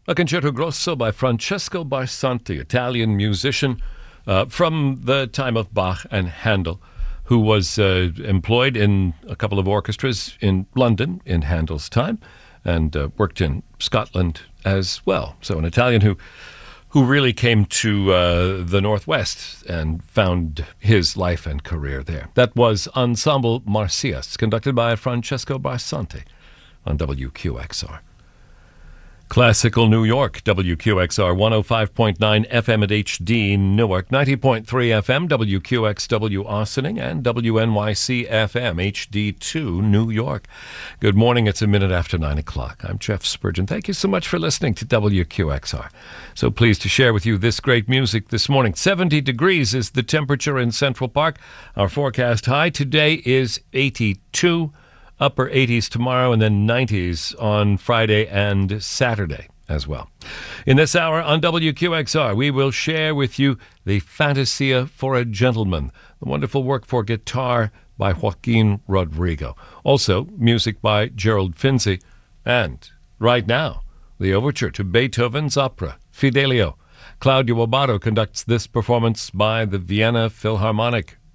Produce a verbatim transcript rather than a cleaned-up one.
A concerto grosso by Francesco Barsanti, Italian musician uh, from the time of Bach and Handel, who was uh, employed in a couple of orchestras in London in Handel's time and uh, worked in Scotland as well. So an Italian who who really came to uh, the Northwest and found his life and career there. That was Ensemble Marsyas, conducted by Francesco Barsanti on W Q X R. Classical New York, W Q X R one oh five point nine F M at H D Newark, ninety point three F M, W Q X W Austining, and W N Y C F M, H D two New York. Good morning. It's a minute after nine o'clock. I'm Jeff Spurgeon. Thank you so much for listening to W Q X R. So pleased to share with you this great music this morning. seventy degrees is the temperature in Central Park. Our forecast high today is eighty-two. Upper eighties tomorrow, and then nineties on Friday and Saturday as well. In this hour on W Q X R, we will share with you the Fantasia for a Gentleman, the wonderful work for guitar by Joaquin Rodrigo. Also, music by Gerald Finzi. And right now, the overture to Beethoven's opera, Fidelio. Claudio Abbado conducts this performance by the Vienna Philharmonic.